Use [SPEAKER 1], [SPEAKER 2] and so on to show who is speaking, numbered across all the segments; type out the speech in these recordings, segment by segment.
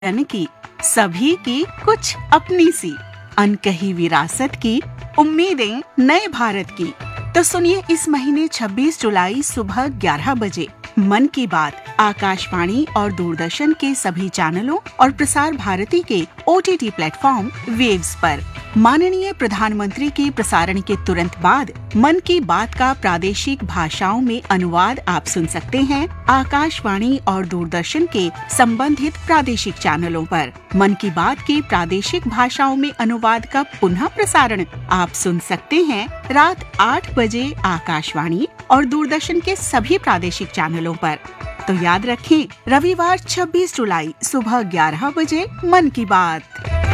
[SPEAKER 1] जन की, सभी की कुछ अपनी सी, अनकही विरासत की, उम्मीदें नए भारत की। तो सुनिए इस महीने 26 जुलाई सुबह 11 बजे मन की बात आकाशवाणी और दूरदर्शन के सभी चैनलों और प्रसार भारती के OTT प्लेटफॉर्म वेव्स पर। माननीय प्रधानमंत्री के प्रसारण के तुरंत बाद मन की बात का प्रादेशिक भाषाओं में अनुवाद आप सुन सकते हैं आकाशवाणी और दूरदर्शन के संबंधित प्रादेशिक चैनलों पर। मन की बात के प्रादेशिक भाषाओं में अनुवाद का पुनः प्रसारण आप सुन सकते हैं रात 8 बजे आकाशवाणी और दूरदर्शन के सभी प्रादेशिक चैनलों पर। तो याद रखें, रविवार 26 जुलाई सुबह 11 बजे मन की बात।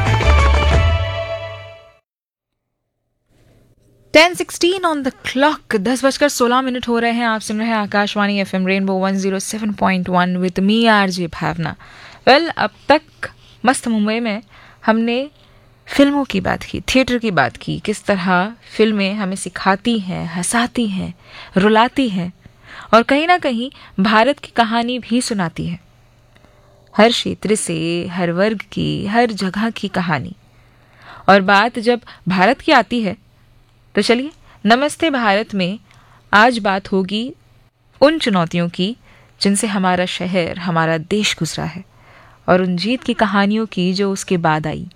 [SPEAKER 2] 10:16 ऑन द क्लॉक, 10:16 हो रहे हैं। आप सुन रहे हैं Akashvani FM rainbow 107.1 with me RJ Bhavna. Well, अब तक मस्त मुंबई में हमने फिल्मों की बात की, थिएटर की बात की, किस तरह फिल्में हमें सिखाती हैं, हंसाती हैं, रुलाती हैं और कहीं ना कहीं भारत की कहानी भी सुनाती है। हर क्षेत्र से, हर वर्ग की, हर जगह की कहानी। और बात जब भारत की आती है तो चलिए नमस्ते भारत में आज बात होगी उन चुनौतियों की जिनसे हमारा शहर, हमारा देश गुजरा है और उन जीत की कहानियों की जो उसके बाद आई।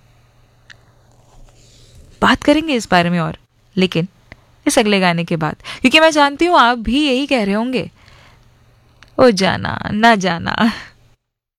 [SPEAKER 2] बात करेंगे इस बारे में और, लेकिन इस अगले गाने के बाद, क्योंकि मैं जानती हूँ आप भी यही कह रहे होंगे, ओ जाना ना जाना।